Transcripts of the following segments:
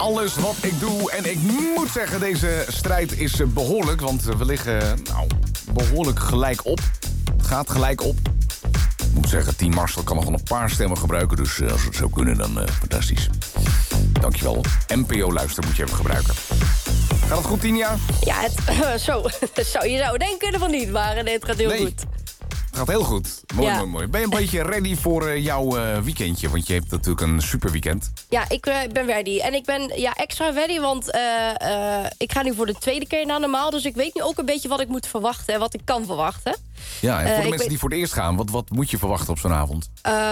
alles wat ik doe. En ik moet zeggen, deze strijd is behoorlijk. Want we liggen behoorlijk gelijk op. Het gaat gelijk op. Ik moet zeggen, Team Marcel kan nog een paar stemmen gebruiken. Dus als we het zo kunnen, dan fantastisch. Dankjewel. NPO-luister moet je even gebruiken. Gaat het goed, Tinia? Ja, je zou denken van niet, maar het gaat heel goed. Het gaat heel goed. Mooi. Ben je een beetje ready voor jouw weekendje? Want je hebt natuurlijk een super weekend. Ja, ik ben ready. En ik ben extra ready, want ik ga nu voor de tweede keer naar normaal. Dus ik weet nu ook een beetje wat ik moet verwachten en wat ik kan verwachten. Ja, en voor de mensen die voor het eerst gaan, wat moet je verwachten op zo'n avond?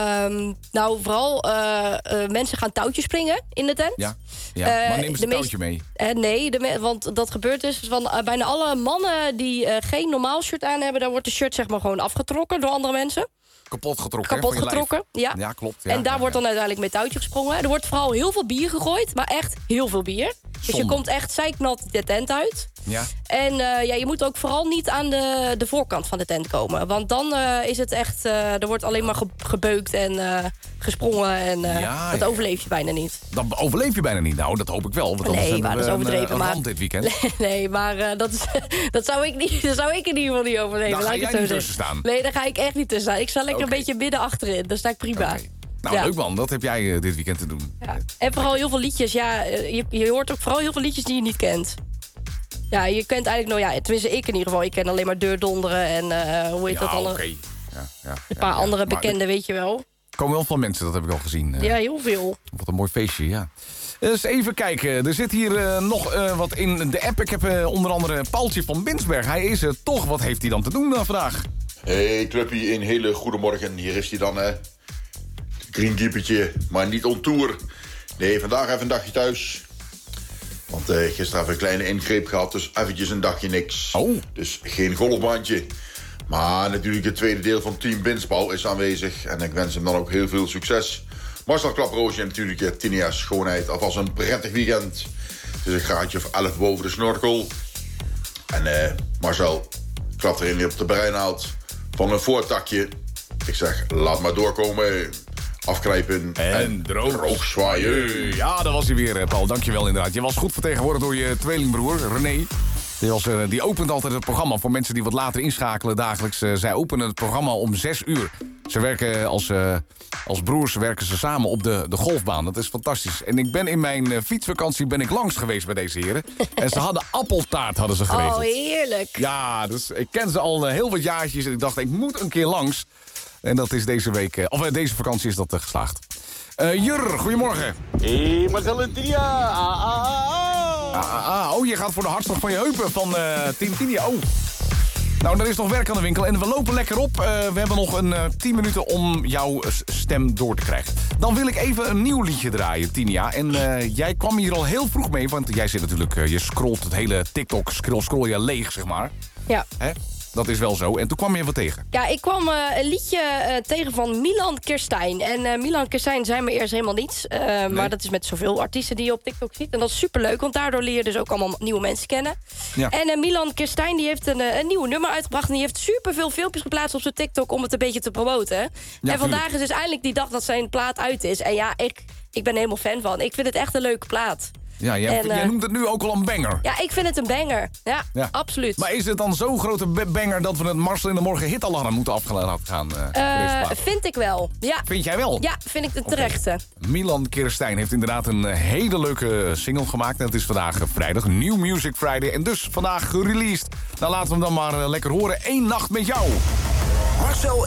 Vooral mensen gaan touwtjes springen in de tent. Ja. Maar nemen ze een touwtje mee? Nee, want dat gebeurt dus van bijna alle mannen die geen normaal shirt aan hebben, daar wordt de shirt zeg maar gewoon afgetrokken door andere mensen. Kapot getrokken, ja. Ja, klopt. Ja, en daar wordt dan uiteindelijk met touwtje gesprongen. Er wordt vooral heel veel bier gegooid, maar echt heel veel bier. Dus je komt echt zeiknat de tent uit. Ja. En je moet ook vooral niet aan de voorkant van de tent komen. Want dan is het echt... er wordt alleen maar gebeukt en gesprongen. En dat overleef je bijna niet. Dan overleef je bijna niet. Nou, dat hoop ik wel. Want nee, maar dat is overdreven. Maar dit weekend. Nee, maar dat zou ik niet. Dat zou ik in ieder geval niet overleven. Daar ga jij niet tussen staan. Nee, daar ga ik echt niet tussen staan. Ik sta lekker een beetje midden achterin. Daar sta ik prima. Okay. Nou, leuk man. Dat heb jij dit weekend te doen. Ja. En vooral heel veel liedjes. Ja, je hoort ook vooral heel veel liedjes die je niet kent. Ja, je kent eigenlijk tenminste ik in ieder geval. Ik ken alleen maar Deur Donderen en hoe heet dat alle... Okay. Een paar andere bekende, weet je wel. Er komen wel veel mensen, dat heb ik al gezien. Ja, heel veel. Wat een mooi feestje, ja. Dus even kijken. Er zit hier nog wat in de app. Ik heb onder andere Paultje van Binsberg. Hij is er toch. Wat heeft hij dan te doen vandaag? Hey Clubpie, een hele goede morgen. Hier is hij dan, Greenkeepertje, maar niet on tour. Nee, vandaag even een dagje thuis. Want gisteren heb ik een kleine ingreep gehad, dus eventjes een dagje niks. Oh. Dus geen golfbandje. Maar natuurlijk het tweede deel van Team Binsbal is aanwezig. En ik wens hem dan ook heel veel succes. Marcel Klaproosje en natuurlijk Tinia's schoonheid. Alvast een prettig weekend. Het is een graadje of 11 boven de snorkel. En Marcel klapt erin op de breinaald van een voortakje. Ik zeg, laat maar doorkomen. Afknijpen en droog zwaaien. Ja, daar was hij weer, Paul. Dankjewel inderdaad. Je was goed vertegenwoordigd door je tweelingbroer, René. Die opent altijd het programma voor mensen die wat later inschakelen dagelijks. Zij openen het programma om 6 uur. Ze werken als broers werken ze samen op de golfbaan. Dat is fantastisch. En ik ben in mijn fietsvakantie langs geweest bij deze heren. En ze hadden appeltaart geregeld. Oh, heerlijk. Ja, dus ik ken ze al heel wat jaartjes. En ik dacht, ik moet een keer langs. En dat is deze vakantie is dat geslaagd. Jur, goedemorgen. Hey, Marcel en Tinia. Oh, je gaat voor de hartslag van je heupen van Team Tinia. Oh. Nou, er is nog werk aan de winkel en we lopen lekker op. We hebben nog een 10 minuten om jouw stem door te krijgen. Dan wil ik even een nieuw liedje draaien, Tinia. En jij kwam hier al heel vroeg mee, want jij zit natuurlijk... je scrolt het hele TikTok, scroll je leeg, zeg maar. Ja. Hè? Dat is wel zo. En toen kwam je wat tegen. Ja, ik kwam een liedje tegen van Milan Kirstein. En Milan Kirstein zei me eerst helemaal niets. Nee. Maar dat is met zoveel artiesten die je op TikTok ziet. En dat is superleuk, want daardoor leer je dus ook allemaal nieuwe mensen kennen. Ja. En Milan Kirstein die heeft een nieuwe nummer uitgebracht. En die heeft superveel filmpjes geplaatst op zijn TikTok om het een beetje te promoten. Ja, en vandaag is dus eindelijk die dag dat zijn plaat uit is. En ja, ik ben er helemaal fan van. Ik vind het echt een leuke plaat. Ja, jij noemt het nu ook al een banger. Ja, ik vind het een banger. Ja, absoluut. Maar is het dan zo'n grote banger dat we het Marcel in de Morgen hitalarm moeten afgelaten gaan? Vind ik wel, ja. Vind jij wel? Ja, vind ik de terechte. Milan Kirstein heeft inderdaad een hele leuke single gemaakt. En het is vandaag vrijdag, New Music Friday. En dus vandaag gereleased. Nou, laten we hem dan maar lekker horen. 1 nacht met jou. Marcel